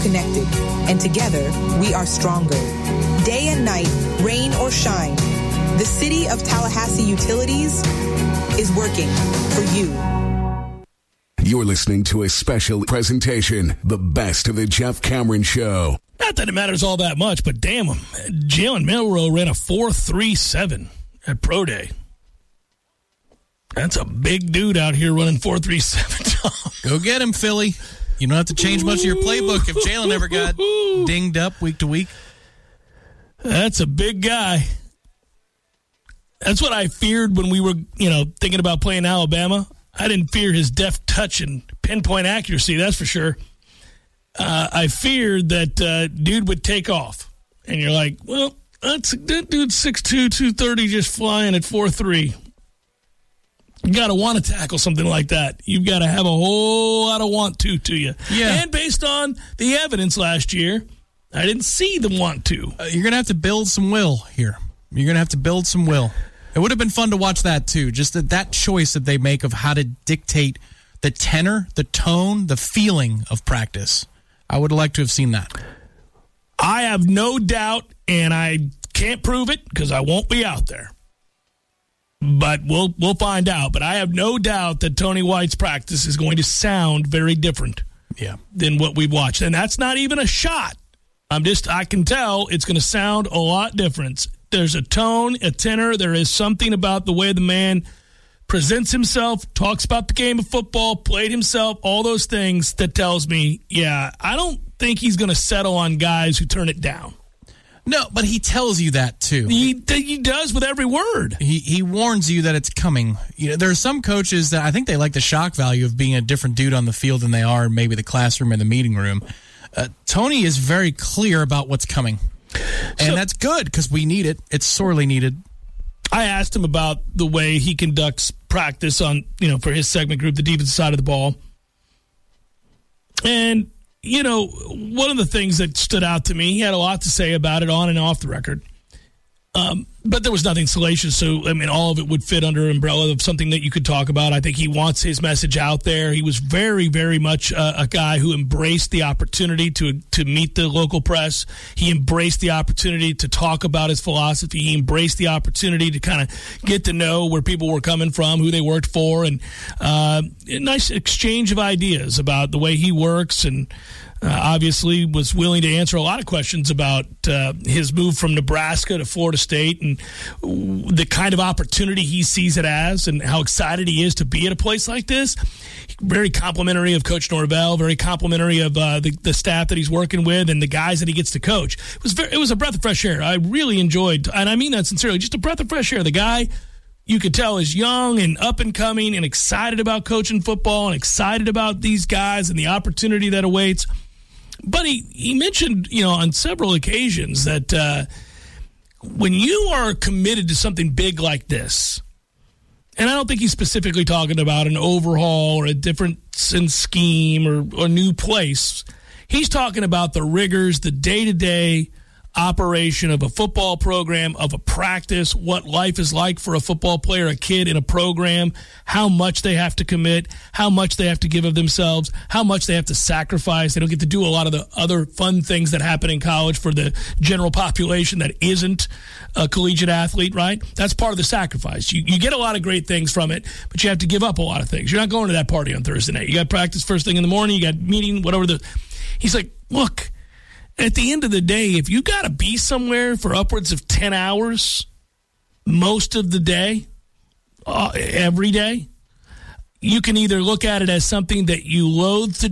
connected, and together we are stronger. Day and night, rain or shine, the City of Tallahassee Utilities is working for you. You're listening to a special presentation, The Best of the Jeff Cameron Show. Not that it matters all that much, but damn him. Jalen Milroe ran a 4.37 at Pro Day. That's a big dude out here running 4.37. Go get him, Philly. You don't have to change much of your playbook if Jalen ever got dinged up week to week. That's a big guy. That's what I feared when we were, thinking about playing Alabama. I didn't fear his deft touch and pinpoint accuracy, that's for sure. I feared that dude would take off. And you're like, well, that dude's 6'2", 230, just flying at 4.3. You got to want to tackle something like that. You've got to have a whole lot of want to you. Yeah. And based on the evidence last year, I didn't see the want to. You're going to have to build some will here. You're going to have to build some will. It would have been fun to watch that, too. Just that choice that they make of how to dictate the tenor, the tone, the feeling of practice. I would have liked to have seen that. I have no doubt, and I can't prove it because I won't be out there. But we'll find out. But I have no doubt that Tony White's practice is going to sound very different than what we've watched. And that's not even a shot. I can tell it's going to sound a lot different. There's a tone, a tenor. There is something about the way the man presents himself, talks about the game of football, played himself, all those things that tells me, I don't think he's going to settle on guys who turn it down. No, but he tells you that, too. He does with every word. He warns you that it's coming. There are some coaches that I think they like the shock value of being a different dude on the field than they are in maybe the classroom or the meeting room. Tony is very clear about what's coming. And that's good because we need it. It's sorely needed. I asked him about the way he conducts practice on, for his segment group, the defensive side of the ball. And, one of the things that stood out to me, he had a lot to say about it on and off the record. But there was nothing salacious, so, all of it would fit under an umbrella of something that you could talk about. I think he wants his message out there. He was very, very much a guy who embraced the opportunity to meet the local press. He embraced the opportunity to talk about his philosophy. He embraced the opportunity to kind of get to know where people were coming from, who they worked for, and a nice exchange of ideas about the way he works, and obviously was willing to answer a lot of questions about his move from Nebraska to Florida State and the kind of opportunity he sees it as and how excited he is to be at a place like this. Very complimentary of Coach Norvell, very complimentary of the staff that he's working with and the guys that he gets to coach. It was a breath of fresh air. I really enjoyed, and I mean that sincerely, just a breath of fresh air. The guy, you could tell, is young and up and coming and excited about coaching football and excited about these guys and the opportunity that awaits. But he mentioned, on several occasions that when you are committed to something big like this, and I don't think he's specifically talking about an overhaul or a difference in scheme or a new place. He's talking about the rigors, the day-to-day operation of a football program, of a practice, what life is like for a football player, a kid in a program, how much they have to commit, how much they have to give of themselves, how much they have to sacrifice. They don't get to do a lot of the other fun things that happen in college for the general population that isn't a collegiate athlete, right? That's part of the sacrifice. You get a lot of great things from it, but you have to give up a lot of things. You're not going to that party on Thursday night. You got practice first thing in the morning, you got meeting, whatever. He's like, look, at the end of the day, if you got to be somewhere for upwards of 10 hours most of the day, every day, you can either look at it as something that you loathe to